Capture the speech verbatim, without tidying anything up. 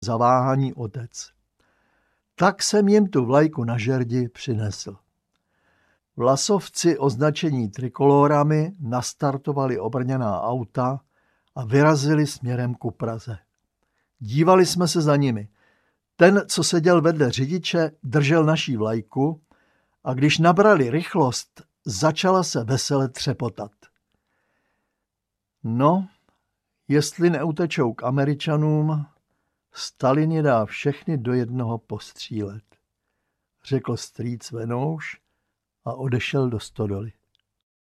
zaváhaní otec. Tak jsem jim tu vlajku na žerdi přinesl. Vlasovci označení trikolórami nastartovali obrněná auta a vyrazili směrem ku Praze. Dívali jsme se za nimi. Ten, co seděl vedle řidiče, držel naší vlajku a když nabrali rychlost, začala se vesele třepotat. No, jestli neutečou k Američanům, Stalin je dá všechny do jednoho postřílet, řekl strýc Venouš a odešel do stodoly.